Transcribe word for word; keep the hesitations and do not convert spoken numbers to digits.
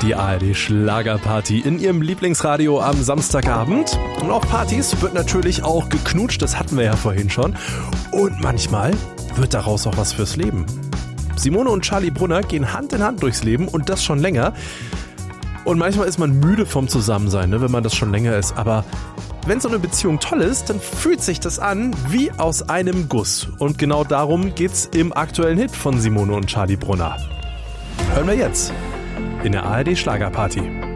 Die A R D Schlagerparty in ihrem Lieblingsradio am Samstagabend. Und auf Partys wird natürlich auch geknutscht, das hatten wir ja vorhin schon. Und manchmal wird daraus auch was fürs Leben. Simone und Charlie Brunner gehen Hand in Hand durchs Leben und das schon länger. Und manchmal ist man müde vom Zusammensein, ne, wenn man das schon länger ist. Aber wenn so eine Beziehung toll ist, dann fühlt sich das an wie aus einem Guss. Und genau darum geht's im aktuellen Hit von Simone und Charlie Brunner. Hören wir jetzt in der A R D Schlagerparty.